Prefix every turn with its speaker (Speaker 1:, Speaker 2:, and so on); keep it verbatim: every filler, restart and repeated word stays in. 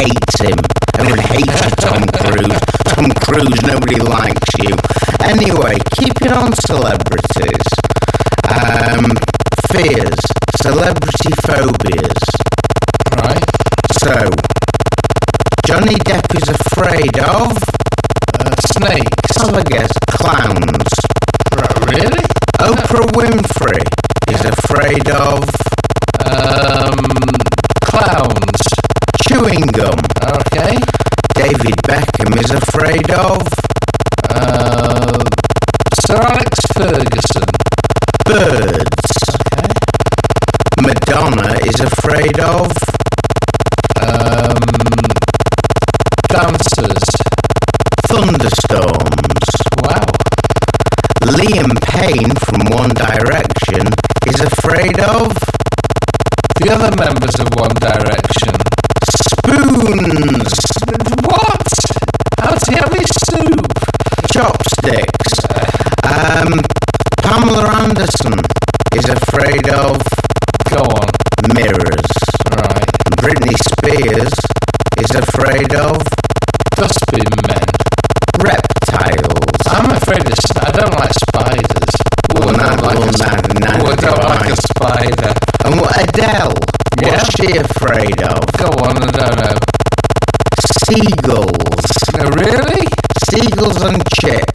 Speaker 1: hates him. Everyone hates you, Tom Cruise. Tom Cruise, nobody likes you. Anyway, keeping on celebrities. Um, fears. Celebrity phobias.
Speaker 2: Right.
Speaker 1: So, Johnny Depp is afraid of...
Speaker 2: Uh, snakes.
Speaker 1: Have a guess. Clowns.
Speaker 2: Right, really?
Speaker 1: Oprah Winfrey is afraid of...
Speaker 2: Um, clowns.
Speaker 1: Chewing gum.
Speaker 2: Okay.
Speaker 1: David Beckham is afraid of...
Speaker 2: Uh, Sir Alex Ferguson.
Speaker 1: Birds.
Speaker 2: Okay.
Speaker 1: Madonna is afraid of...
Speaker 2: Um, dancers.
Speaker 1: Thunderstorms.
Speaker 2: Wow.
Speaker 1: Liam Payne from One Direction is afraid of...
Speaker 2: The other members of One Direction.
Speaker 1: Spoons.
Speaker 2: What? How's he have his soup?
Speaker 1: Chopsticks. Um, Pamela Anderson is afraid of...
Speaker 2: Go on.
Speaker 1: Mirrors.
Speaker 2: Right.
Speaker 1: Britney Spears is afraid of...
Speaker 2: Dustbin men.
Speaker 1: Reptiles.
Speaker 2: I'm afraid of... I don't like spiders.
Speaker 1: Well,
Speaker 2: Ooh, I
Speaker 1: neither-
Speaker 2: don't like
Speaker 1: well,
Speaker 2: a,
Speaker 1: neither- neither
Speaker 2: Ooh, I
Speaker 1: do
Speaker 2: don't
Speaker 1: I.
Speaker 2: like a spider.
Speaker 1: And what Adele?
Speaker 2: Yeah?
Speaker 1: What's she afraid of?
Speaker 2: Go on, I don't know.
Speaker 1: Seagulls.
Speaker 2: No, really?
Speaker 1: Seagulls and chips.